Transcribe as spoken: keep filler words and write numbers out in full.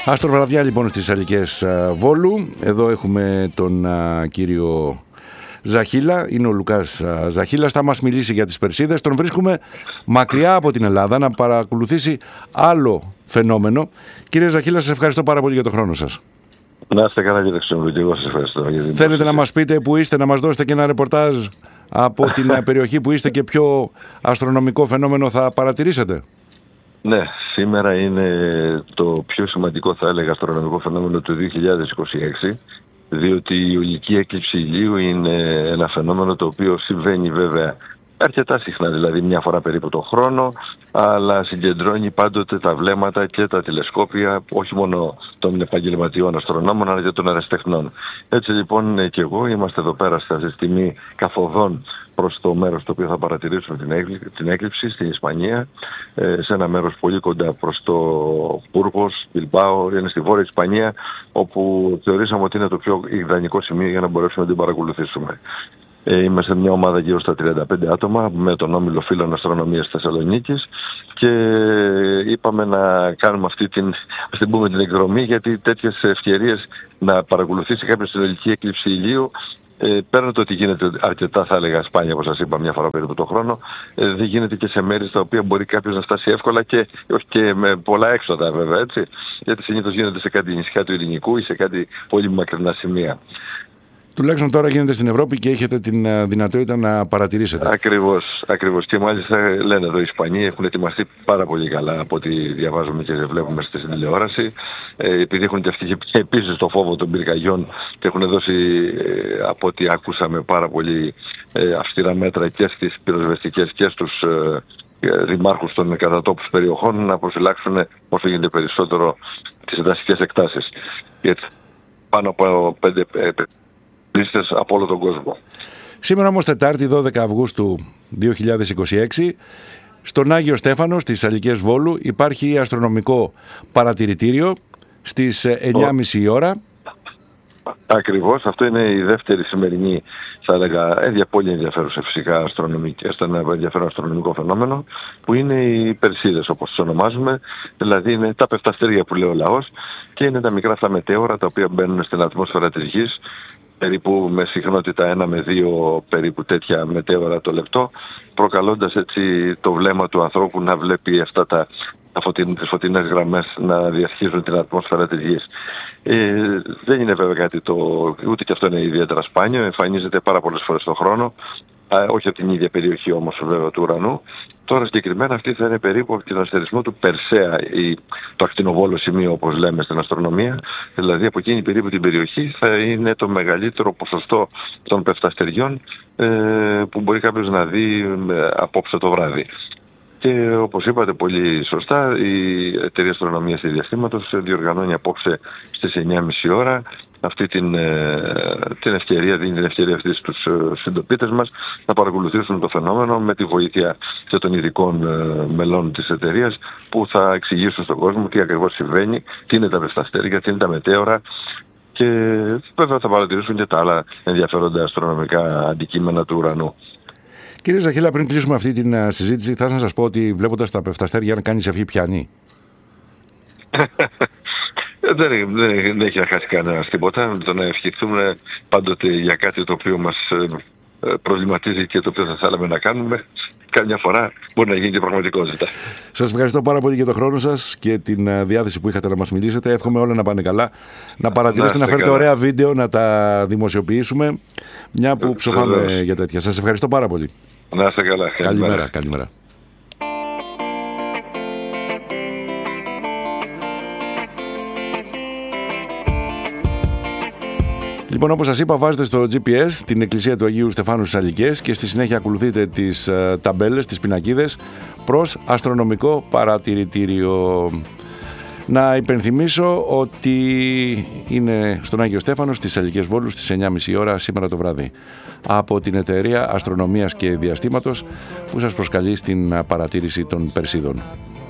Αστροβραδιά λοιπόν στις Σαλικές Βόλου. Εδώ έχουμε τον α, κύριο Ζαχίλα, είναι ο Λουκάς α, Ζαχίλας, θα μας μιλήσει για τις Περσίδες. Τον βρίσκουμε μακριά από την Ελλάδα να παρακολουθήσει άλλο φαινόμενο. Κύριε Ζαχίλα, σας ευχαριστώ πάρα πολύ για τον χρόνο σας. Να είστε καλά κύριε Ξενοβουλή, εγώ σας ευχαριστώ. Θέλετε να μας πείτε που είστε, να μας δώσετε και ένα ρεπορτάζ από την περιοχή που είστε και ποιο αστρονομικό φαινόμενο θα παρατηρήσετε? Ναι, σήμερα είναι το πιο σημαντικό, θα έλεγα, αστρονομικό φαινόμενο του δύο χιλιάδες είκοσι έξι, διότι η ουλική έκλειψη ηλίου είναι ένα φαινόμενο το οποίο συμβαίνει βέβαια αρκετά συχνά, δηλαδή μια φορά περίπου το χρόνο, αλλά συγκεντρώνει πάντοτε τα βλέμματα και τα τηλεσκόπια, όχι μόνο των επαγγελματιών αστρονόμων, αλλά και των ερασιτεχνών. Έτσι λοιπόν και εγώ είμαστε εδώ πέρα σε αυτή τη στιγμή καθοδόν προς το μέρος το οποίο θα παρατηρήσουμε την έκλειψη στην Ισπανία, σε ένα μέρος πολύ κοντά προς το Μπούργος, Μπιλμπάο, είναι στη Βόρεια Ισπανία, όπου θεωρήσαμε ότι είναι το πιο ιδανικό σημείο για να μπορέσουμε να την παρακολουθήσουμε. Είμαστε μια ομάδα γύρω στα τριάντα πέντε άτομα με τον Όμιλο Φίλων Αστρονομίας Θεσσαλονίκης και είπαμε να κάνουμε αυτή την, ας την πούμε, την εκδρομή, γιατί τέτοιες ευκαιρίες να παρακολουθήσει κάποιος την ουλική έκλειψη ηλίου, Ε, πέραν το ότι γίνεται αρκετά, θα έλεγα, σπάνια, όπως σας είπα, μια φορά περίπου το χρόνο, ε, δεν γίνεται και σε μέρη στα οποία μπορεί κάποιος να φτάσει εύκολα και, όχι και με πολλά έξοδα, βέβαια, έτσι. Γιατί συνήθως γίνεται σε κάτι νησιά του Ειρηνικού ή σε κάτι πολύ μακρινά σημεία. Τουλάχιστον τώρα γίνεται στην Ευρώπη και έχετε την δυνατότητα να παρατηρήσετε. Ακριβώς, ακριβώς. Και μάλιστα λένε εδώ οι Ισπανοί έχουν ετοιμαστεί πάρα πολύ καλά από ό,τι διαβάζουμε και βλέπουμε στην τηλεόραση. Ε, επειδή έχουν και επίσης το φόβο των πυρκαγιών και έχουν δώσει, ε, από ό,τι άκουσαμε, πάρα πολύ ε, αυστηρά μέτρα και στις πυροσβεστικές και στους ε, δημάρχους των κατατόπους περιοχών να προφυλάξουν όσο γίνεται περισσότερο τις δασικές εκτάσεις. Γιατί πάνω από πέντε από όλο τον κόσμο. Σήμερα όμως Τετάρτη δώδεκα Αυγούστου δύο χιλιάδες είκοσι έξι στον Άγιο Στέφανο στις Σαλικές Βόλου υπάρχει αστρονομικό παρατηρητήριο στις εννιά και μισή η ώρα. Ακριβώς, αυτό είναι η δεύτερη σημερινή, θα έλεγα, πολύ ενδιαφέρουσα φυσικά αστρονομική, ένα ενδιαφέρον αστρονομικό φαινόμενο, που είναι οι Περσίδες, όπως τις ονομάζουμε, δηλαδή είναι τα πεφταστέρια που λέει ο λαός και είναι τα μικρά αυτά μετέωρα τα οποία μπαίνουν στην ατμόσφαιρα της Γης, περίπου με συχνότητα ένα με δύο περίπου τέτοια μετέωρα το λεπτό, προκαλώντας έτσι το βλέμμα του ανθρώπου να βλέπει αυτά τα, τις φωτεινές γραμμές να διασχίζουν την ατμόσφαιρα της Γης. Ε, δεν είναι βέβαια κάτι το, ούτε και αυτό είναι ιδιαίτερα σπάνιο, εμφανίζεται πάρα πολλές φορές το χρόνο, α, όχι από την ίδια περιοχή όμως βέβαια του ουρανού. Τώρα συγκεκριμένα αυτή θα είναι περίπου από τον αστερισμό του Περσέα, ή το ακτινοβόλο σημείο όπως λέμε στην αστρονομία, δηλαδή από εκείνη περίπου την περιοχή θα είναι το μεγαλύτερο ποσοστό των πεφταστεριών ε, που μπορεί κάποιος να δει ε, απόψε το βράδυ. Και όπως είπατε πολύ σωστά, η Εταιρεία Αστρονομίας και Διαστήματος διοργανώνει απόψε στις εννιά και μισή ώρα αυτή την, την ευκαιρία, δίνει την ευκαιρία αυτή στους συντοπίτες μας να παρακολουθήσουν το φαινόμενο με τη βοήθεια και των ειδικών μελών της εταιρείας που θα εξηγήσουν στον κόσμο τι ακριβώς συμβαίνει, τι είναι τα πεφταστέρια, τι είναι τα μετέωρα και βέβαια θα παρατηρήσουν και τα άλλα ενδιαφέροντα αστρονομικά αντικείμενα του ουρανού. Κύριε Ζαχίλα, πριν κλείσουμε αυτή την συζήτηση, θα ήθελα να σας πω ότι βλέποντας τα πεφταστέρια, αν κάνεις ευχή, πιάνει. δεν, δεν, δεν έχει να χάσει κανένας τίποτα. Το να ευχηθούμε πάντοτε για κάτι το οποίο μας προβληματίζει και το οποίο θα θέλαμε να κάνουμε, καμιά φορά μπορεί να γίνει και πραγματικότητα. Σας ευχαριστώ πάρα πολύ για τον χρόνο σας και την διάθεση που είχατε να μας μιλήσετε. Εύχομαι όλα να πάνε καλά. Να παρατηρήσετε, να, να φέρετε ωραία βίντεο, να τα δημοσιοποιήσουμε, μια που ψοφάμε για τέτοια. Σας ευχαριστώ πάρα πολύ. Να είστε καλά. Καλημέρα. Καλημέρα. Λοιπόν, όπως σας είπα, βάζετε στο τζι πι ες την εκκλησία του Αγίου Στεφάνου στις Σαλικές και στη συνέχεια ακολουθείτε τις uh, ταμπέλες, τις πινακίδες προς αστρονομικό παρατηρητήριο. Να υπενθυμίσω ότι είναι στον Άγιο Στέφανο στις Σαλικές Βόλου στις εννιά και μισή ώρα σήμερα το βράδυ από την Εταιρεία Αστρονομίας και Διαστήματος που σας προσκαλεί στην παρατήρηση των Περσίδων.